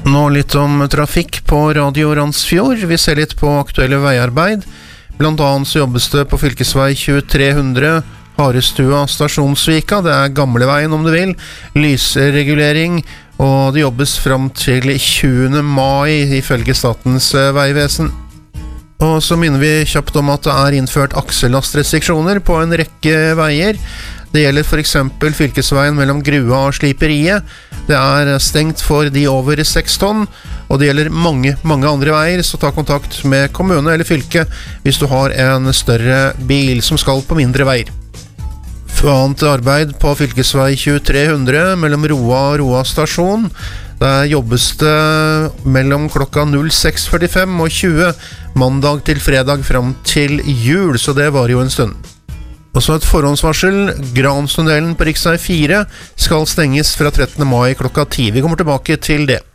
Nå litt om trafikk på Radio Randsfjord. Vi ser litt på aktuelle veiarbeid. Blant annet så jobbes det på fylkesvei 2300 Harestua Stasjonsvika. Det gamleveien om du vil. Lysregulering, og det jobbes frem til 20. mai ifølge Statens vegvesen. Og så minner vi kjapt om at det innført aksellastrestriksjoner på en rekke veier. Det gjelder for eksempel fylkesveien mellom Grua og Sliperiet. Det stengt for de over 6 tonn, og det gjelder mange andre veier, så ta kontakt med kommune eller fylke hvis du har en større bil som skal på mindre veier. For annet arbeid på fylkesvei 2300 mellom Roa og Roa stasjon. Der jobbes det mellom klokka 06:45 og 20 mandag til fredag frem til jul, så det var jo en stund. Og så et forhåndsvarsel. Granstunnelen på riksvei 4 skal stenges fra 13. mai klokka 10. Vi kommer tilbake til det.